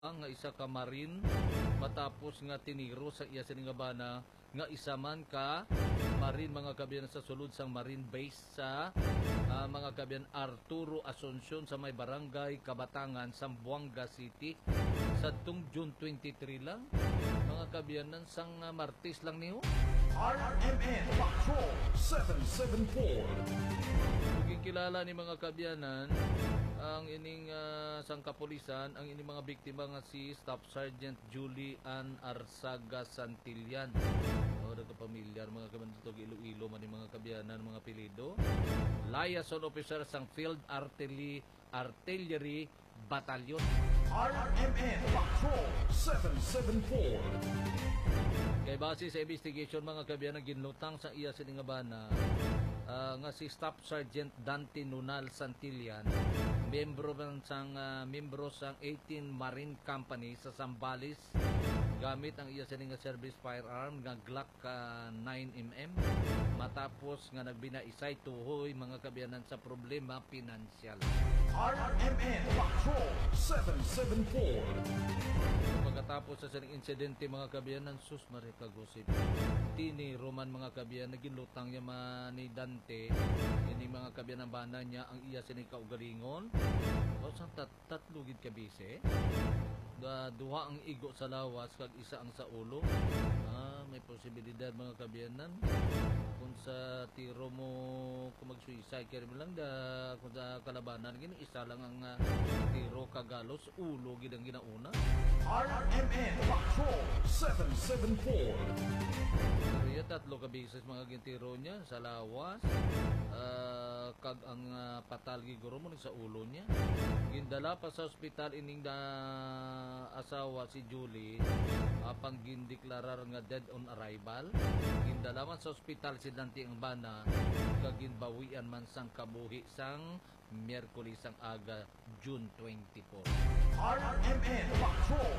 nga isa ka marin matapos nga tiniro sa iya sining nga bana nga isa man ka marin mga kabiyan sa sulod sang marine base sa mga kabiyan Arturo Asuncion sa may barangay Kabatangan, Zamboanga City sadtong June 23 lang mga kabiyanan sang Martes lang niyo. RMN Patrol 774. Kilala ni mga kabiyanan ang ining sang kapulisan, ang ining mga biktima nga si Staff Sergeant Julie Ann Arzaga Santillan. Pamilyar mga kabiyanan dito Iloilo man mga kabiyanan mga apelyido. Liaison officer sang Field Artillery Battalion. RMN Patrol 774. Kay base sa investigation mga kabiyanan ginlutang sa iya sining nga bana nga si Staff Sergeant Dante Nunal Santillan, membro sang 18 Marine Company sa Zambales, gamit ang iya sining nga service firearm nga Glock 9mm matapos nga nagbinaisay tuhoy mga kabiyanan sa problema pinansyal. RMN Patrol 774. Pagkatapos sa sining insidente mga kabiyanan, sus mare kagusip tini Roman mga kabiyanan naginlutang niya ni Dante ini mga kabiyanan bana niya ang iya sining kaugalingon o sang tatlo gid kabise duha ang igo sa lawas kag isa ang sa ulo. May posibilidad mga kabiyanan kung sa tiro mo kung mag-suicide kaya lang kung sa kalabanan gini isa lang ang tiro kagalos ulo gid ang ginauna. RMN Patrol 774. Kaya tatlo ka beses mga gintiro niya sa lawas kag ang patal giguro mo sa ulo niya. Gindala pa sa ospital ining asawa si Julie apang gindeklarar nga dead on arrival. Gindala man sa ospital si Dante ang bana kag ginbawian man sang kabuhi sang Miyerkules ang aga June 24. RMN Patrol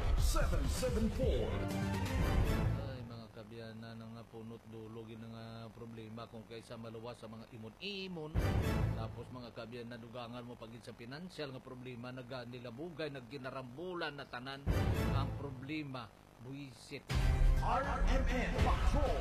774. Kabiyanan ng punot dulo nga problema kung kaysa maluwas sa mga imon-imon tapos mga kabiyanan dugangan mo pagin sa pinansyal nga problema naganilabugay nagginarambulan na tanan ang problema buisit. RMN Patrol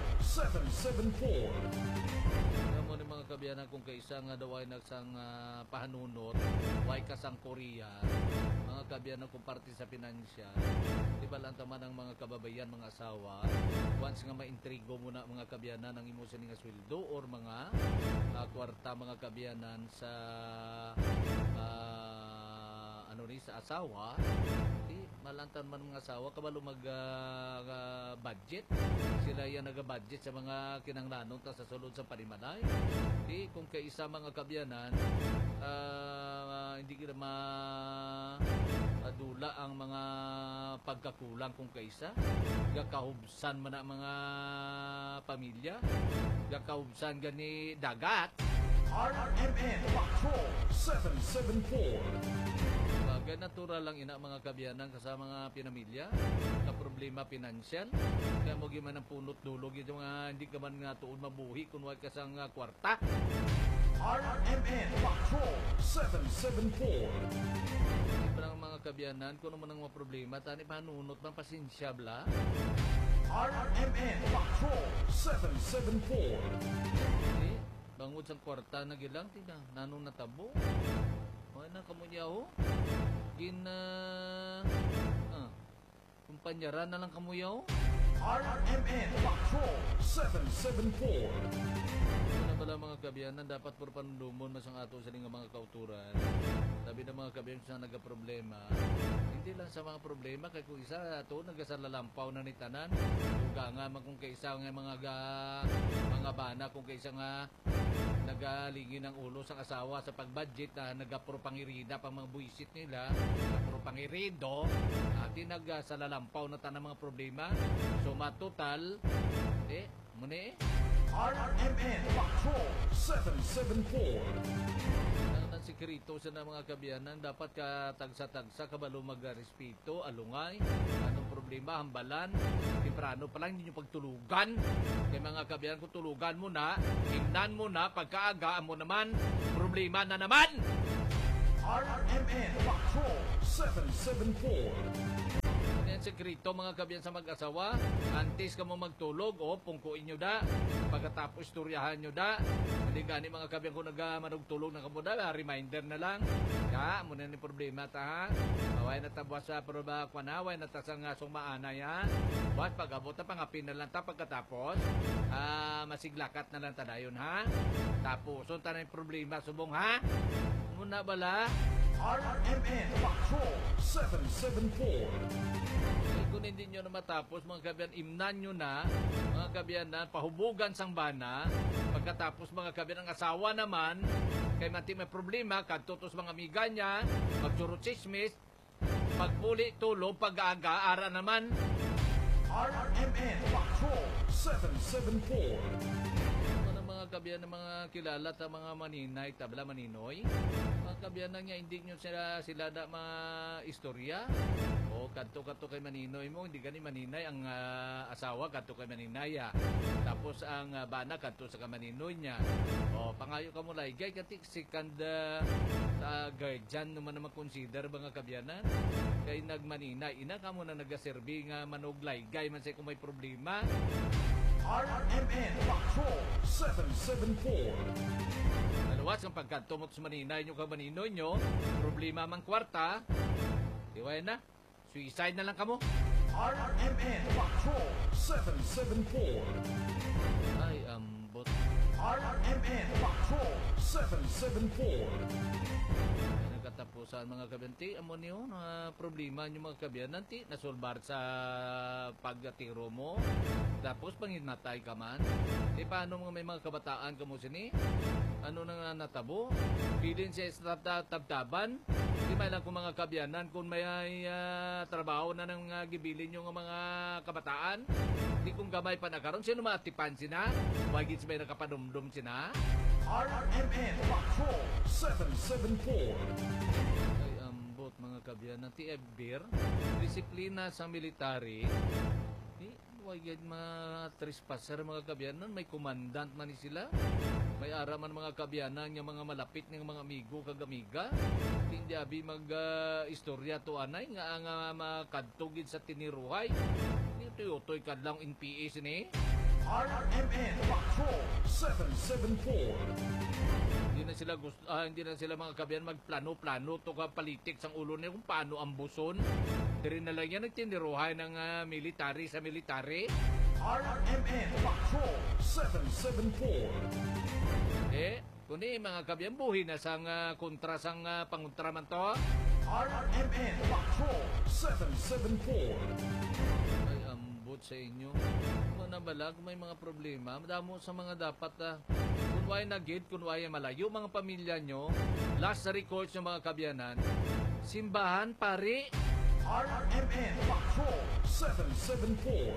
774. Mo ni mga kabiyanan kung kaysa nga daway nagsang pahanunot way kasang Korea mga kabiyanan kung parte sa pinansyal di ba lang taman ang mga kababayan mga asawa once nga maintrigo mo na mga kabiyanan ang imo sining nga sweldo or mga kwarta mga kabiyanan sa sa asawa di malantan man mga asawa kabalo mag budget sila yan naga-budget sa mga kinanglanon ta sa sulod sa panimalay di kung kaisa mga kabyanan hindi kita madula ang mga pagkakulang kung kaisa gakahubsan man ang mga pamilya gakahubsan gani dagat. RMN Patrol 774. Natural lang ina mga kabyanan kasama mga pinamilya sa problema pinansyal kaya mo giman ang punot dulog yung mga hindi ka man nga tuon mabuhi kung wag kasang kwarta. RMN Patrol 774. Parang mga kabyanan kung naman ang mga problema tani panunot man pasensyabla. RMN Patrol 774. Bangod sa kwarta na gilang tina nanong natabo o na kamunyaw kumpanyaran na lang kamuyaw. RMN Patrol 774. Una pala mga kabyanan dapat por panlumon masang ato sa mga kauturan sabi ng mga kabyanan sa nagaproblema hindi lang sa mga problema kay kung isa ato nagasalalampaw na ni tanan duga nga man kung kaisa nga mga bana kung kaisa nga nagalingin ang ulo sa asawa sa pagbudget na nagapropangirida pang mga buisit nila nagapropangirido at nagasalalampaw na tanang mga problema so matotal muna RMN Patrol 774. Ang sekreto sa mga kabyanan dapat ka tagsa-tagsa kabalo magrespeto alungay anong problema hambalan temprano pa lang ninyo pagtulugan kay mga kabyanan kung tulugan mo na himnan mo na pagkaaga mo naman problema na naman. RMN Patrol 774. Yan sekreto mga kabyan sa mag-asawa. Antes ka mo magtulog, pungkuin nyo da. Pagkatapos istoryahan nyo da. Hindi gani mga kabyan kung nagmanugtulog na kamo da, reminder na lang. Ya, muna ni problema ta ha. Away na tabwas sa proba kwanaway na tasang asong maana ya. Buat pag-abot na pangapin na lang ta pagkatapos. Masiglakat na lang ta dayon ha. Tapos, unta na yung problema subong ha. Muna bala. RMN Patrol 774. Kung hindi nyo na matapos, mga kabyan, imnan nyo na, mga kabyan na, pahubugan sang bana, pagkatapos mga kabyan, ang asawa naman, kay mati may problema, kantutos mga amiga niya, magtsuro chismis, pagpuli, tulog, pag-aaga, ara naman. RMN Patrol 774. Mga kabyan ng mga kilala ta mga maninay, tabla maninoy, mga kabyan na niya, hindi nyo sila na mga istorya, kanto kay maninoy mo, hindi gani maninay ang asawa, kanto kay maninaya, tapos ang bana kanto sa maninoy niya, pangayo ka mo laygay, katik second guardian naman na consider mga kabyanan, kay nagmaninay, ina ka mo na nagaserbi nga manog laygay, man say kung may problema. RMN Patrol 774. Alawas ang pagkantumot sa maninay nyo ka maninoy nyo, problema mang kwarta, iway na, suicide na lang kamo. RMN Patrol 774. Ay, ambot. RMN Patrol 774. Nagkatapusan mga kabyanti, amo niyo na problema nyo mga kabyananti, nasolbar sa paggatiro mo, tapos panginatay ka man. Paano mga may mga kabataan ka mo sini? Ano nang natabo? Bilin siya sa tabtaban? Di may lang kung mga kabyanan, kung may trabaho na nang gibilin yung mga kabataan, di kung gamay pa nakaroon, sino maatipan sina? Wagin siya may nakapanumdum sina? RMN Patrol 774. Ay, ambot mga kabyanan, ti Ebir, disiplina sa military, wagyan mga trespasser mga kabyanan, may commandant man ni sila, may araman mga kabyanan yung mga malapit ng mga amigo kagamiga, hindi abi mag istorya to anay nga ang makadtugid sa tiniruhay, ito yotoy kadlang NPA sini. RMN Patrol 774. Hindi na sila mga kabyan magplano-plano to ka politics ang ulo nila kung paano ambuson. Diri na lang yan nagtiniruhay ng military sa military. RMN Patrol 774. Kundi mga kabyan buhi na sang kontra sang pangontra man to. RMN Patrol 774. Ay, ambot sa inyo. Manabalag, may mga problema. Madamo sa mga dapat kunway na gid, kunway malayo mga pamilya nyo. Last recourse ng mga kabyanan. Simbahan, pari. RMN Patrol 774.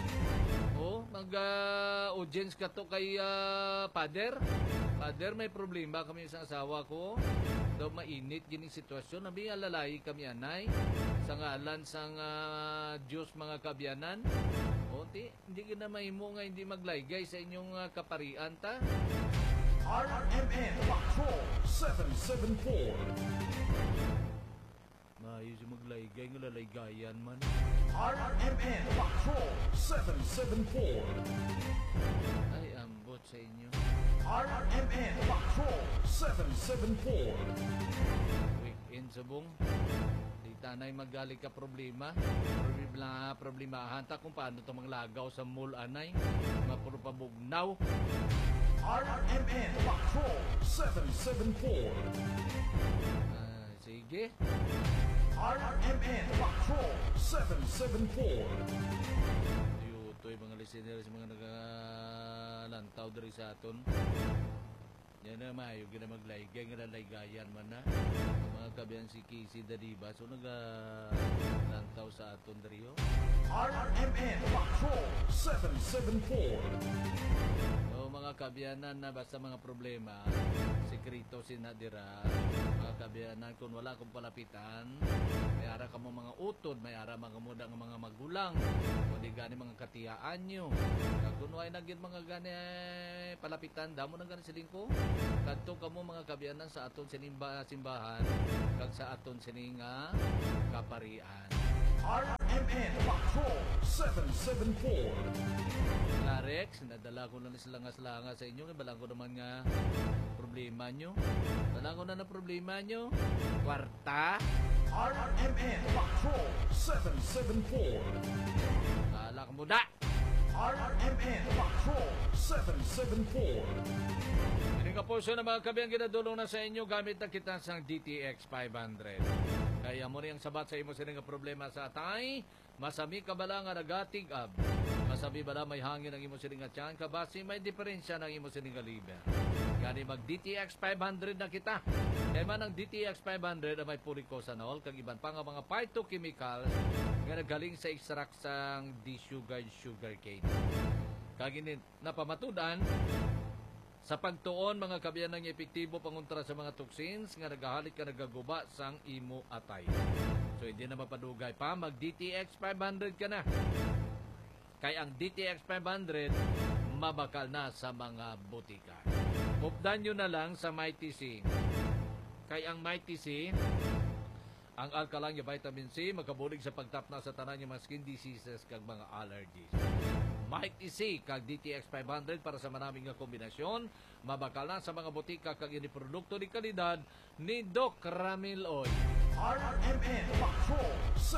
Mag-audience ka to kay Pader. Pader, may problema kami sa asawa ko. Daw mainit gining sitwasyon. Nabi alalay kami anay. Sa ngalan sang Diyos mga kabyanan. Hindi ka na mahimo nga hindi maglaygay sa inyong kaparian ta. RMN Patrol 774. Maayos yung maglaygay, nga lalaygayan man. RMN Patrol 774. Ay, ambot sa inyo. RMN Patrol 774. Weekend sabong. Di tanay magaling ka problema. Problemahan ta kung paano ito manglagaw sa mall anay. Mapuro pabugnaw. RMN Patrol 774. Sige. RMN Patrol 774. Ito yung mga listeners, mga nagalantaw dari sa aton. Yan na mayo, gina maglaygay, nga laygayan man na. Mga kabyan si Casey Dadiba, so nagalantaw sa aton dari yo. RMN Patrol 774. So mga kabyanan na basta mga problema, sekreto sinadira, mga kabiyanan, kung wala kong palapitan, may ara ka mo mga utod, may ara mga muda ng mga magulang, kundi gani mga katiyaan nyo. Kung wala naging mga gani palapitan, damo na gani siling ko. Kadto ka mo mga kabiyanan sa aton simbahan, kag sa aton sininga kaparian. RMN Patrol 774. Rex, nadala ko na silanga-silanga sa inyo. Balang ko naman nga problema nyo. Balang ko na problema nyo. Kwarta. RMN Patrol 774. Kalak mo da. RMN Patrol 774. Hindi ka po na mga kabiyang ginadulong na sa inyo gamit na kita sa DTX 500. Kaya mo rin ang sabat sa imo sa nga problema sa atay. Masami ka bala nga nagatig ab. Masabi bala may hangin ang imo siling nga tiyan. Kabasi may diferensya ng imo siling nga liver. Gani mag DTX 500 na kita. Kaya man ang DTX 500 ay may puricosanol kag iban pa nga mga phytochemicals nga nagaling sa extract sang sugar cane. Kag ini napamatudan sa pagtuon mga kabiyan ng epektibo pangontra sa mga toxins nga nagahalik ka nagaguba sang imo atay. So hindi na mapadugay pa, mag DTX 500 ka na. Kaya ang DTX 500 mabakal na sa mga butika. Updan nyo na lang sa Mighty C. Kaya ang Mighty C, ang alkalang yung vitamin C, magkabulig sa pagtapna sa tanan yung mga skin diseases kag mga allergies. Mighty C kag DTX 500 para sa maraming nga kombinasyon, mabakal na sa mga butika kag ini produkto ni kalidad ni Doc Ramil Oil. RMN Patrol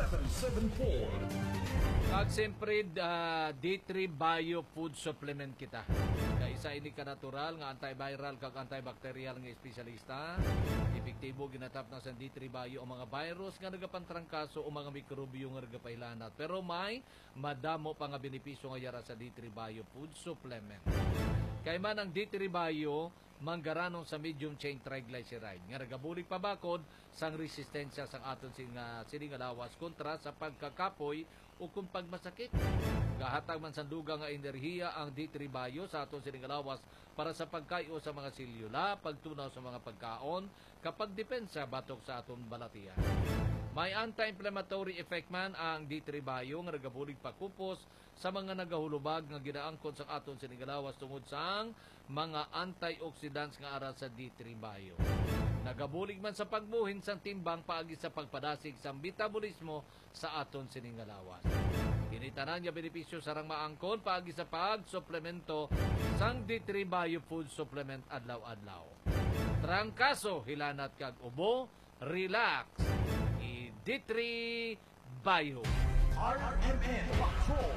774. Kag siyempre, D3 Bio Food Supplement kita. Kaya isa ini ka natural nga antiviral kag antibacterial nga espesyalista. Epektibo ginatap na sa D3 Bio ang mga virus nga nagapantrangkaso o mga mikrobyo nga nagapailanat. Pero may madamo pa nga benepisyo nga yara sa D3 Bio Food Supplement. Kaya man ang D3 Bio manggaranong sa medium chain triglyceride nga nagabulig pabakod sang resistensya sang aton sining lawas kontra sa pagkakapoy o kung pagmasakit. Gahatag man sanduga nga enerhiya ang D3 Bio sa aton sining lawas para sa pagkayo sa mga selyula, pagtunaw sa mga pagkaon, kapag depensa batok sa aton balatian. May anti-inflammatory effect man ang D3 Bio nga nagabulig pakupos sa mga nagahulubag nga ginaangkon sa aton sinigalawas tungod sang mga antioxidants nga aral sa D3 Bio. Nagabulig man sa pagbuhin sang timbang paagi sa pagpadasig sa metabolismo sa aton siningalawas. Kinitanan niya benepisyo sarang maangkon paagi sa pag-suplemento sang D3 Bio Food Supplement adlaw-adlaw. Trangkaso, hilanat kag ubo, relax. D3 Bio. RMN Patrol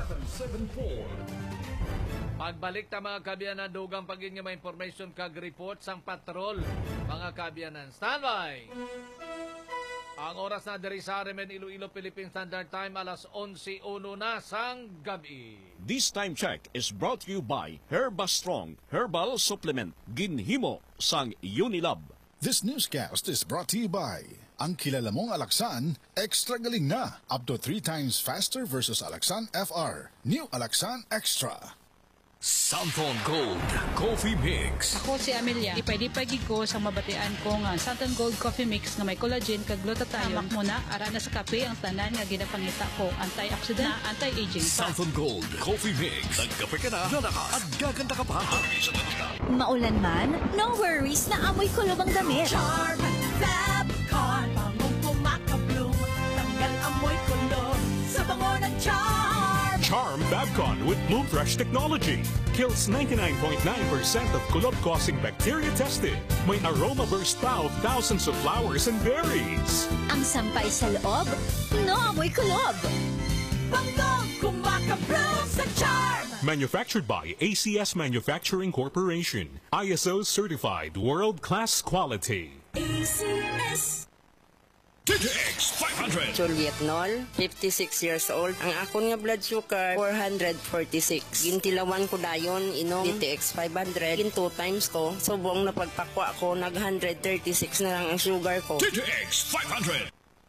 774. Pagbalik ta mga kabiyanan, dugang pagin nga may information kag report sang patrol. Mga kabiyanan, standby! Ang oras na diri sa RMN Iloilo Philippine Standard Time, alas 11:01 na sang gabi. This time check is brought to you by Herba Strong Herbal Supplement. Ginhimo sang Unilab. This newscast is brought to you by ang kilala mong Alaxan, extra galing na. Up to 3 times faster versus Alaxan FR. New Alaxan Extra. Santon Gold Coffee Mix. Ako si Amelia. Ipay-dipay ko sa mabatian ko nga Santon Gold Coffee Mix nga may collagen kag glutathione. Hamak mo na ara na sa kape ang tanan nga ginapangita ko. Antioxidant na anti-aging. Santon Gold Coffee Mix. Nagkape ka na, lalakas at gaganda ka pa. Maulan man, no worries na amoy kulob ang damit. Charm Fabcon, bangong pumakabloom, tanggal amoy kulob sa bango ng Charm. Charm Fabcon with Bloom Fresh technology kills 99.9% of kulob-causing bacteria tested. May aroma burst pa of thousands of flowers and berries. Ang sampay sa loob, no amoy kulob. Bangong kumakabloom sa Charm. Manufactured by ACS Manufacturing Corporation. ISO certified world-class quality. ACS. DTX 500. Juliet Nol, 56 years old. Ang akon nga blood sugar, 446. Gintilawan ko dayon, inom DTX 500. Gin 2 times ko. Subong na pagpakwa ko, nag 136 na lang ang sugar ko. DTX 500.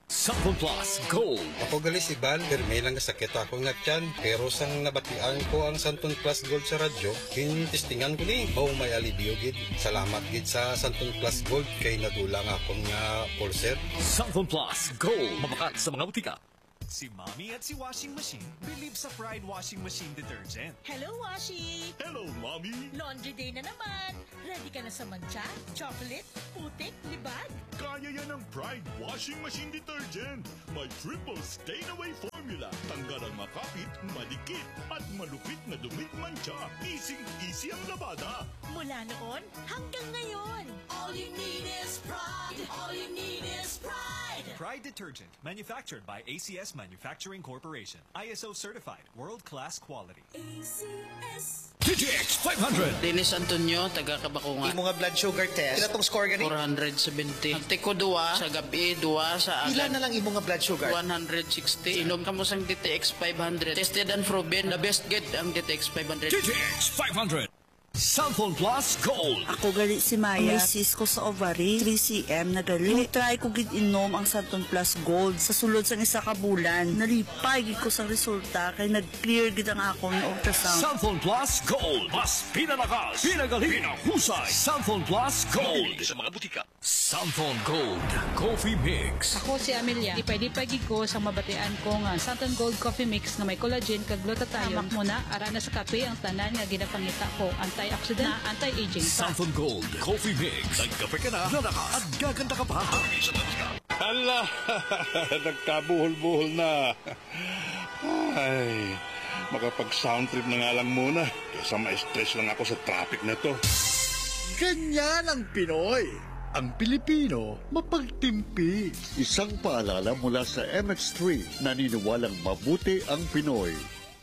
Sample Plus Gold. Ako gali si Ban, may lang sakit ako nga tiyan. Pero sang nabatian ko ang Santon Plus Gold sa radyo, kinistingan ko ni. Oh, may alibio gid. Salamat gid sa Santon Plus Gold kay nadulang akong nga pulser. Sample Plus Gold. Mabakat sa mga butika. Si Mommy at si Washing Machine believe sa Pride Washing Machine Detergent. Hello, Washi! Hello, Mommy! Laundry day na naman! Ready ka na sa mancha, chocolate, putik, libag? Kaya yan ang Pride Washing Machine Detergent. May triple stain-away formula. Tanggal ang makapit, madikit, at malupit na dumit mancha. Easy ang labada. Mula noon hanggang ngayon. All you need is pride. All you need is pride. Pride Detergent, manufactured by ACS Manufacturing Corporation. ISO certified, world-class quality. ACS. TTX 500. Dennis Antonio, taga Kabakungan. Imo nga blood sugar test. Kila tong score gani? 470. Ang tiko duwa sa gabi, duwa sa agad. Pila na lang imo nga blood sugar? 160. Inom ka mo sang DTX 500. Tested and proven. The best get ang DTX 500. TTX 500. Sample Plus Gold. Ako gali si Maya. May cyst ko sa ovary, 3cm na gali. Try ko gid inom ang Santon Plus Gold sa sulod sang isa ka bulan. Nalipay gid ko sa resulta kay nag-clear gid ang akong ultrasound. Sample Plus Gold. Mas pinalakas, pinagaling, pinahusay. Sample Plus Gold. Sa mga butika. Sample Gold Coffee Mix. Ako si Amelia. Ipay-lipay gid ko sa mabatian ko nga Santon Gold Coffee Mix nga may collagen kag glutathione. Hamak mo na ara na sa kape ang tanan nga ginapangita ko. Anti-oxidant, anti-aging. Santon Gold Coffee Mix. Nagkape ka na, lalakas, at gaganda ka pa. Hala, nagkabuhol-buhol na. Ay, makapag-sound trip na nga lang muna. Kesa ma-stress lang ako sa traffic na to. Ganyan ang Pinoy. Ang Pilipino, mapagtimpi. Isang paalala mula sa MX3, naniniwalang mabuti ang Pinoy.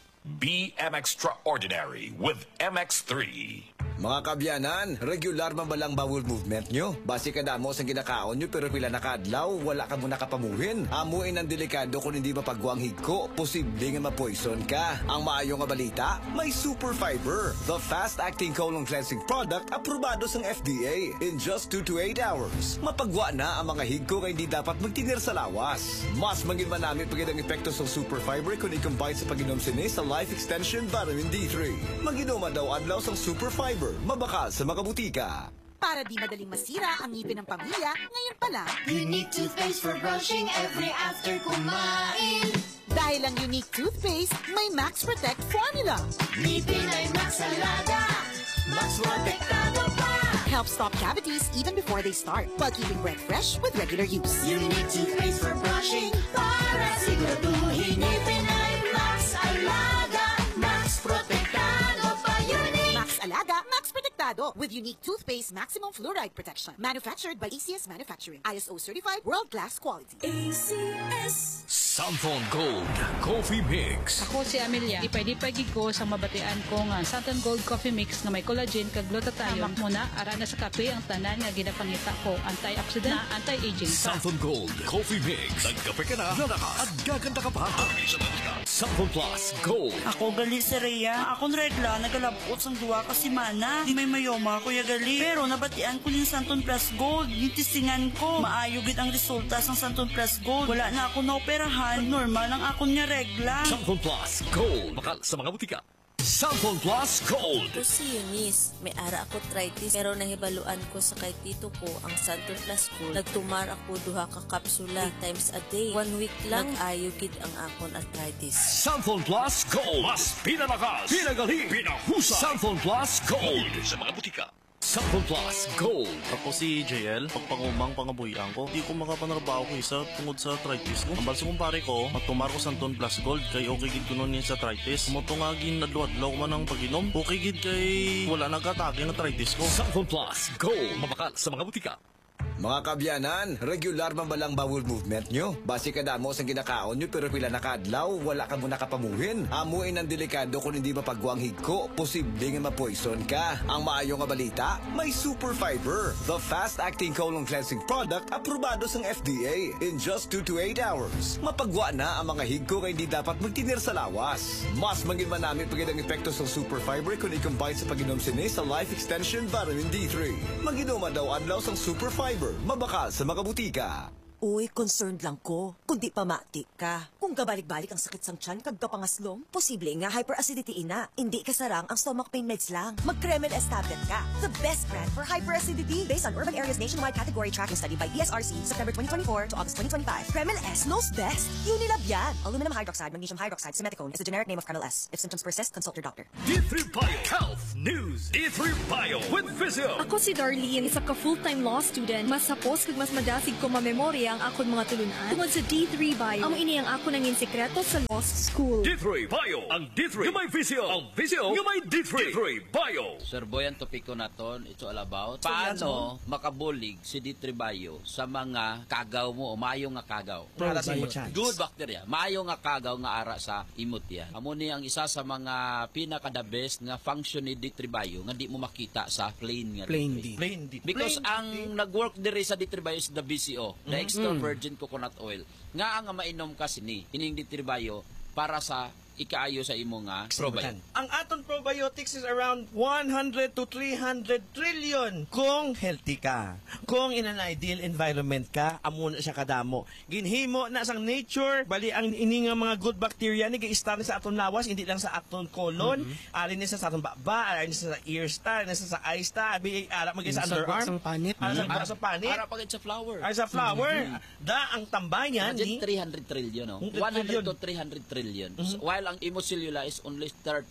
Be extraordinary with MX3. Mga kabyanan, regular man ba lang bowel movement nyo? Basi kada mo sa ginakaon nyo pero pila nakadlaw, wala ka muna kapamuhin. Amuin ang delikado kung hindi mapagwang higko, posible nga mapoison ka. Ang maayo nga balita, may super fiber. The fast-acting colon cleansing product aprobado sa FDA. In just 2 to 8 hours, mapagwa na ang mga higko nga hindi dapat magtinir sa lawas. Mas maging manami pagid ang epekto sa super fiber kung i-combine sa pag-inom sini sa Life Extension Vitamin D3. Mag-inoma daw adlaw sa super fiber. Mabaka sa mga butika. Para di madaling masira ang ngipin ng pamilya, ngayon pa lang, Unique toothpaste for brushing every after kumain. Dahil ang Unique toothpaste, may Max Protect formula. Ngipin ay Max Alaga, Max Protektado pa. Helps stop cavities even before they start, while keeping breath fresh with regular use. Unique toothpaste for brushing, para siguraduhin ngipin ay Max Alaga, Max Protektado pa. Max Alaga, Max Protektado with Unique toothpaste maximum fluoride protection. Manufactured by ACS Manufacturing. ISO certified, world-class quality. ACS. Santon Gold Coffee Mix. Ako si Amelia. Ipay-lipay gid ko sa mabatian ko nga Santon Gold Coffee Mix nga may collagen kag glutathione. Hamak mo na ara na sa kape ang tanan nga ginapangita ko. Anti-oxidant, anti-aging. Santon Gold Coffee Mix. Nagkape ka na, lalakas, at gaganda ka pa. Santon Plus Gold. Ako gali si Rhea. Akong regla nagalabot sang duwa ka semana. Di may mayoma kuya gali. Pero nabatian ko ning Santon Plus Gold. Gitisingan ko. Maayo gid ang resulta sang Santon Plus Gold. Wala na ako naoperahan. Normal ang akong nga regla. Santon Plus Gold. Bakal sa mga butika. Santon Plus Gold. Ito si Eunice. May ara ako arthritis pero nahibaluan ko sa kay tito ko ang Santon Plus Gold. Nagtumar ako duha ka kapsula 3 times a day. 1 week lang nag-ayo gid ang akon arthritis. Santon Plus Gold. Mas pinalakas, pinagaling, pinahusay. Santon Plus Gold. Sa mga butika. Santon Plus Gold. Ako si JL, pagpangumang pangabuhian ko. Di ko makapanarbaho ko isa tungod sa arthritis ko. Ang balso kong pare ko, magtumar ko Santon Plus Gold kay okay gid ko nun sa arthritis. Mutungagin nadluadlaw man ang pag-inom. Okay gid kay wala nagkatake ang arthritis ko. Santon Plus Gold. Mabakal sa mga butika. Mga kabyanan, regular man ba lang bowel movement nyo? Basi kada mo sa ginakaon nyo pero pila nakadlaw, wala ka muna kapamuhin. Amuin ang delikado kung hindi mapagwang higko, posible nga mapoison ka. Ang maayo nga balita, may super fiber. The fast-acting colon cleansing product aprobado sa FDA. In just 2 to 8 hours, mapagwa na ang mga higko nga hindi dapat magtinir sa lawas. Mas maging manami pagid ang epekto sa super fiber kung i-combine sa pag-inom sini sa Life Extension Vitamin D3. Mag-inoma daw adlaw sa super fiber. Mabaka sa mga butika. Uy, concerned lang ko. Kundi pamati ka. Kung gabalik-balik ang sakit sang tiyan, kag kapangaslong, posible nga hyperacidity ina. Hindi kasarang ang stomach pain meds lang. Mag-Kremel S tablet ka. The best brand for hyperacidity. Based on Urban Areas Nationwide Category Tracking Study by ESRC, September 2024 to August 2025. Kremel S knows best. Unilab yan. Aluminum hydroxide, magnesium hydroxide, simeticone is the generic name of Kremel S. If symptoms persist, consult your doctor. D3 Bio Health News. D3 Bio with Physio. Ako si Darlene, isa ka full-time law student. Mas sapos kag mas madasig ko mamemorya ang akon mga tulunan tungod sa D3 Bio. Amo ini ang ako nangin sekreto sa law school. D3 Bio. Ang D3 yung may Physio. Ang Physio yung may D3. D3 Bio. Sir Boy, ang topiko naton, it's all about paano makabulig si D3 Bio sa mga kagaw mo o maayo nga kagaw. Good bacteria. Maayo nga kagaw nga ara sa imot yan. Amo ni ang isa sa mga pinaka-the best nga function ni D3 Bio nga di mo makita sa plain nga D3. Because ang nag-work diri sa D3 Bio is the BCO, the extra virgin coconut oil. Nga ang mainom ka sini, ining D3 Bio para sa ikaayo sa imo nga probiotics. Ang aton probiotics is around 100 to 300 trillion kung healthy ka. Kung in an ideal environment ka, amo na siya kadamo. Ginhimo na sang nature, bali ang ini nga mga good bacteria ni gi-start sa aton lawas, hindi lang sa aton colon, ari ni sa aton baba, ari ni sa ear star, ari sa eye star, abi ara magay sa underarm, ara sa panit, ara pagit sa flower. Ari sa flower. Da ang tambayan ni 300 trillion, no? 100 to 300 trillion. While ang Imocellula is only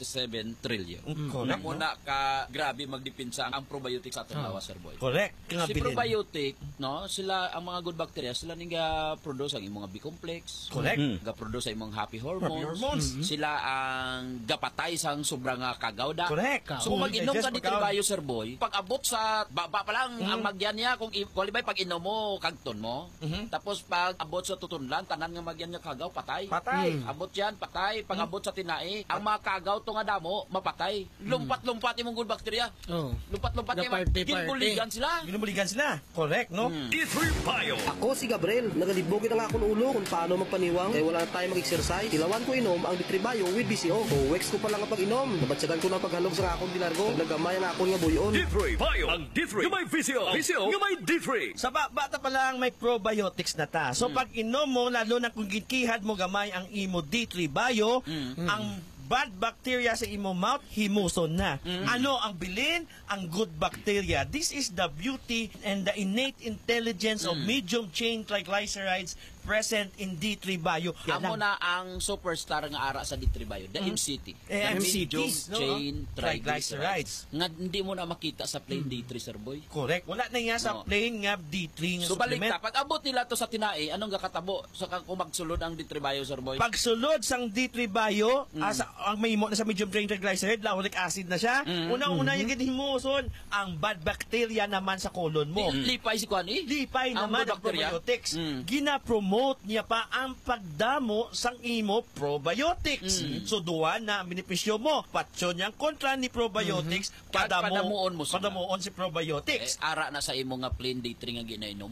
37 trillion. Correct. Muna ka grabe magdipinsa ang probiotic sa atong lawas, Sir Boy. Correct. Si probiotic, no, sila ang mga good bacteria, sila ning ga-produce ang imong B-complex. Correct. Ga-produce ang imong happy hormones. Sila ang gapatay sang sobrang kagaw da. Correct. So kung mag-inom ka dito Bio, Sir Boy, pag abot sa baba pa lang ang magyan niya, kung qualify pag inom mo kagton mo, tapos pag abot sa tutunlan, tanan nga magyan niya kagaw, patay. Abot yan, patay. Pag abot sa tinai, ang mga kagaw to nga damo, mapatay. Lumpat-lumpat imong good bacteria. Lumpat-lumpat yung ginubuligan sila. Ginubuligan sila. Correct, no? D3 Bio. Ako si Gabriel. Nagalibog ang akong ulo kung paano magpaniwang kaya wala na tayo mag-exercise. Tilawan ko inom ang D3 Bio with BCO. O weeks ko pa lang ang pag-inom. Nabatsagan ko na paghalog sa akong dinargo. Naggamay ang akong nga buyon. D3 Bio. Ang D3 yung may Physio. Physio yung may D3. Sa bata pa lang may probiotics na ta. So pag inom mo, lalo na kung gikihad mo gamay ang imo D3 Bio, ang bad bacteria sa imo mouth, himuson na. Ano ang bilin? Ang good bacteria. This is the beauty and the innate intelligence of medium chain triglycerides present in D3 Bio. Amo na ang superstar nga ara sa D3 Bio, the MCT. Medium chain triglycerides. Nga hindi mo na makita sa plain D3, Sir Boy. Correct. Wala na nga sa plain nga D3 nga so balik supplement. ta, pag abot nila to sa tinai, anong gakatabo sa kung magsulod ang D3 Bio, Sir Boy? Pagsulod sang D3 Bio, ang may mo na sa medium chain triglyceride, lauric acid na siya. Unang-una yung himuson ang bad bacteria naman sa colon mo. Lipay si Kwani? Lipay naman ang probiotics. Gina-promote niya pa ang pagdamo sang imo probiotics. So duwa na ang benepisyo mo. Patso niyang kontra ni probiotics, padamuon mo sila. Padamuon si probiotics. Ara na sa imo nga plain D3 nga ginainom,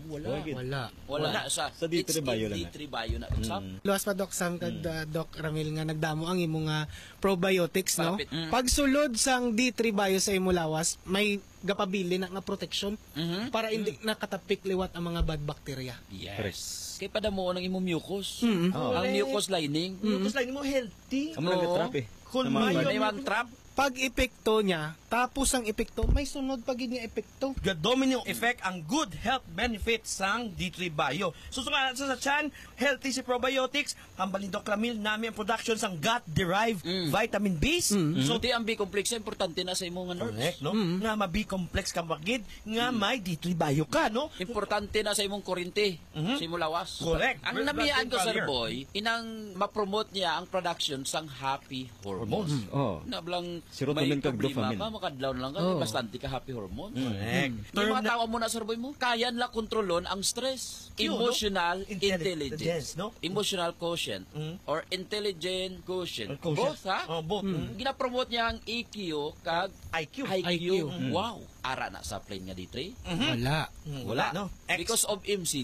wala. Sa D3 Bio lang. D3 Bio na. Luwas pa Doc Sam kag Doc Ramil nga nagdamo ang imo nga probiotics, no? Pagsulod sang D3 Bio sa imo lawas, may gapabili na protection para hindi nakatapik liwat ang mga bad bacteria. Yes. Kay padamuon ang imong mucus. Ang mucus lining. Mucus lining mo healthy. Amo nag-trap Kung may trap, pag epekto niya, tapos ang epekto, may sunod pag niya epekto. The domino effect ang good health benefits sang D3 Bio. Susunod sa tiyan, healthy si probiotics, ang balindok Ramil namin ang production sang gut-derived vitamin B. So di ang B-complex importante na sa imong nerves. Correct, no? Nga ma-B-complex ka magid, nga may D3 Bio ka, no? Importante na sa imong kurente, sa imong lawas. Correct. Ang namiyaan ko, Sir Boy, inang ma-promote niya ang production sang happy hormones. Nablang serotonin kag dopamine. Makadlaw lang ka, bastante ka happy hormone. Correct. Yung mga tao mo na, Sir Boy mo, kaya nila kontrolon ang stress. Emotional intelligence. No? Emotional quotient. Or intelligent quotient. Both, ha? Both. Gina-promote niya ang EQ kag IQ. Wow. Ara na sa plain nga D3? Wala, no? Because of MCT.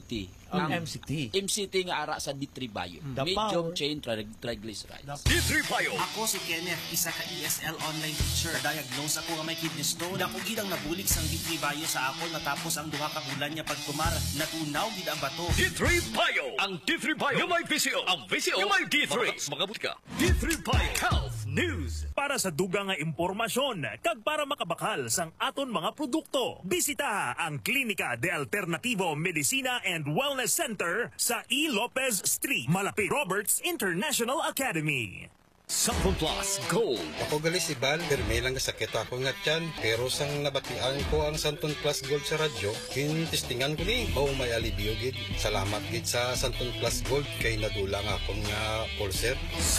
ang MCT. MCT nga ara sa D3 Bio. The Medium power. chain triglycerides. D3 Bio. Ako si Kenneth, isa ka ESL online teacher. Diagnose ako nga may kidney stone. Dako gid ang nabulig sang D3 Bio sa akon matapos ang duha ka bulan niya pagkumar. Natunaw gid ang bato. D3 Bio. Ang D3 Bio yung may PCO. Ang PCO yung may D3. Mga butika. D3 Bio Health News. Para sa dugang nga impormasyon, kag para makabakal sang aton mga produkto, bisita ang Klinika de Alternativo Medicina and Wellness Center sa E. Lopez Street, malapit Roberts International Academy. Samsung Plus Gold. Ako gali si Bal, pero lang sakit ako nga tiyan. Pero sang nabatian ko ang Santon Plus Gold sa radyo, kinistingan ko ni. May alibyo gid. Salamat gid sa Santon Plus Gold kay nadulang akong nga pulser.